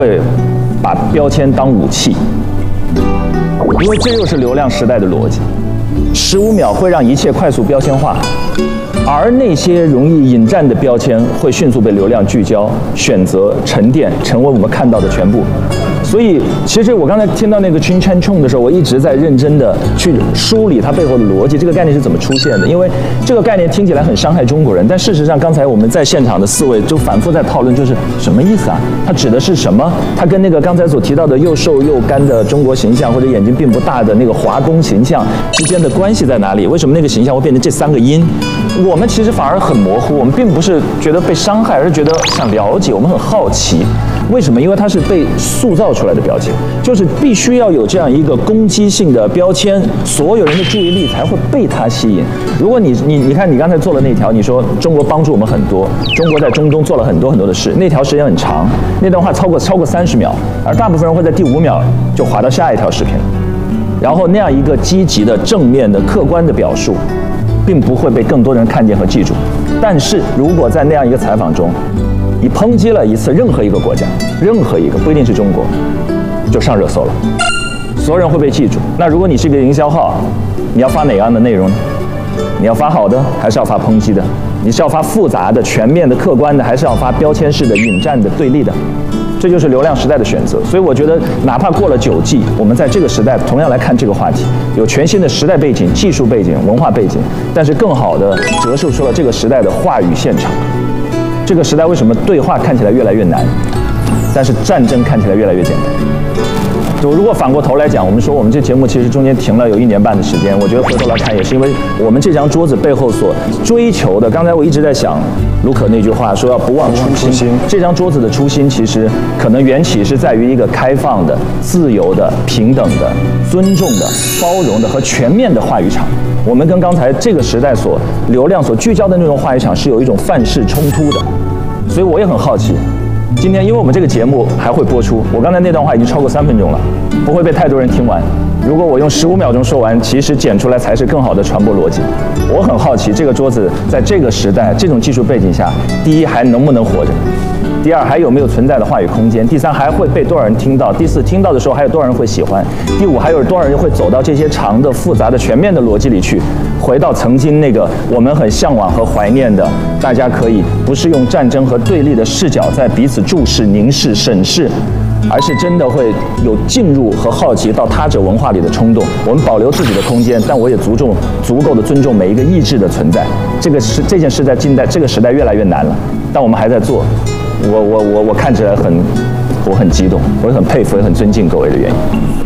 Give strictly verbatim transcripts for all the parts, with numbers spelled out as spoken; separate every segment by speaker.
Speaker 1: 会把标签当武器，因为这又是流量时代的逻辑。十五秒会让一切快速标签化，而那些容易引战的标签会迅速被流量聚焦、选择、沉淀，成为我们看到的全部。所以，其实我刚才听到那个 Chin Chan Chung 的时候，我一直在认真的去梳理它背后的逻辑，这个概念是怎么出现的？因为这个概念听起来很伤害中国人，但事实上，刚才我们在现场的四位就反复在讨论，就是什么意思啊？它指的是什么？它跟那个刚才所提到的又瘦又干的中国形象，或者眼睛并不大的那个华工形象之间的关系在哪里？为什么那个形象会变成这三个音？我们其实反而很模糊，我们并不是觉得被伤害，而是觉得想了解，我们很好奇。为什么？因为它是被塑造出来的标签，就是必须要有这样一个攻击性的标签，所有人的注意力才会被它吸引。如果你你你看你刚才做了那条，你说中国帮助我们很多，中国在中东做了很多很多的事，那条时间很长，那段话超过超过三十秒，而大部分人会在第五秒就滑到下一条视频，然后那样一个积极的、正面的、客观的表述，并不会被更多人看见和记住。但是如果在那样一个采访中，你抨击了一次任何一个国家，任何一个不一定是中国，就上热搜了，所有人会被记住。那如果你是一个营销号，你要发哪样的内容呢？你要发好的，还是要发抨击的？你是要发复杂的、全面的、客观的，还是要发标签式的、引战的、对立的？这就是流量时代的选择。所以我觉得，哪怕过了九季，我们在这个时代同样来看这个话题，有全新的时代背景、技术背景、文化背景，但是更好的折射出了这个时代的话语现场。这个时代为什么对话看起来越来越难，但是战争看起来越来越简单？就如果反过头来讲，我们说我们这节目其实中间停了有一年半的时间，我觉得回头来看也是因为我们这张桌子背后所追求的。刚才我一直在想卢可那句话，说要不忘初心。这张桌子的初心其实可能缘起是在于一个开放的、自由的、平等的、尊重的、包容的和全面的话语场。我们跟刚才这个时代所流量所聚焦的那种话语场是有一种范式冲突的，所以我也很好奇。今天，因为我们这个节目还会播出，我刚才那段话已经超过三分钟了，不会被太多人听完。如果我用十五秒钟说完，其实剪出来才是更好的传播逻辑。我很好奇，这个桌子在这个时代、这种技术背景下，第一还能不能活着？第二，还有没有存在的话语空间？第三，还会被多少人听到？第四，听到的时候还有多少人会喜欢？第五，还有多少人会走到这些长的、复杂的、全面的逻辑里去，回到曾经那个我们很向往和怀念的，大家可以不是用战争和对立的视角在彼此注视、凝视、审视，而是真的会有进入和好奇到他者文化里的冲动。我们保留自己的空间，但我也足重足够的尊重每一个意志的存在。这个是这件事在近代这个时代越来越难了，但我们还在做。我我我我看起来很，我很激动，我也很佩服，也很尊敬各位的原因。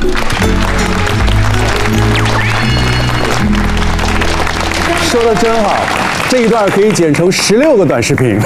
Speaker 2: 说的真好，这一段可以剪成十六个短视频。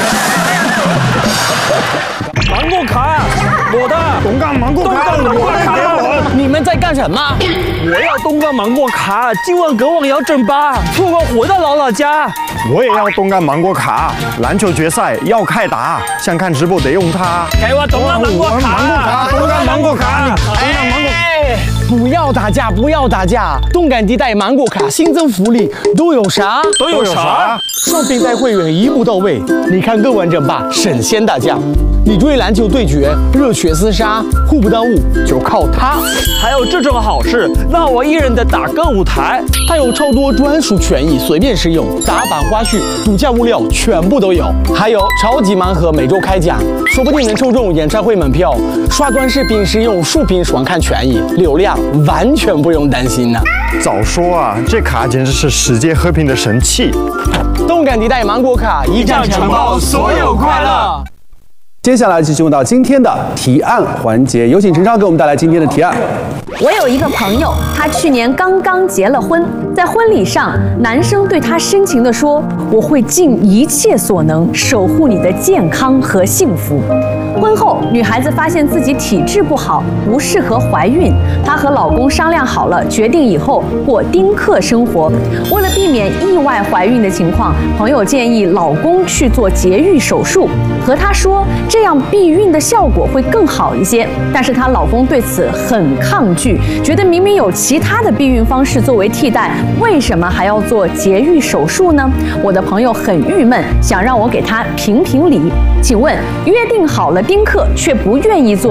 Speaker 3: 芒果卡，我的
Speaker 4: 东港芒果卡，
Speaker 3: 芒果卡，你们在干什么？我要东港芒果卡，今晚隔晚要整吧，错过回到姥姥家。
Speaker 4: 我也要东港芒果卡，篮球决赛要开打，想看直播得用它。
Speaker 3: 给我东港芒果卡，
Speaker 4: 东港芒果卡，东港芒果。
Speaker 5: 不要打架，不要打架！动感地带芒果卡新增福利都有啥？
Speaker 3: 都有啥？
Speaker 5: 双平台会员一步到位，你看更完整吧，省先打架。你追篮球对决、热血厮杀、互不耽误，就靠它。
Speaker 3: 还有这种好事，让我一人的打歌舞台，
Speaker 5: 还有超多专属权益，随便使用，打版花絮、独家物料全部都有。还有超级盲盒每周开奖，说不定能抽中演唱会门票。刷短视频时用竖屏爽看权益，流量完全不用担心呢。
Speaker 4: 早说啊，这卡简直是世界和平的神器。
Speaker 5: 动感地带芒果卡，一战承包所有快乐。
Speaker 2: 接下来就进入到今天的提案环节，有请陈超给我们带来今天的提案。
Speaker 6: 我有一个朋友，他去年刚刚结了婚，在婚礼上，男生对他深情地说：“我会尽一切所能守护你的健康和幸福。”婚后，女孩子发现自己体质不好，不适合怀孕。她和老公商量好了，决定以后过丁克生活。为了避免意外怀孕的情况，朋友建议老公去做节育手术，和她说这样避孕的效果会更好一些。但是她老公对此很抗拒，觉得明明有其他的避孕方式作为替代，为什么还要做节育手术呢？我的朋友很郁闷，想让我给他评评理。请问，约定好了丁克却不愿意做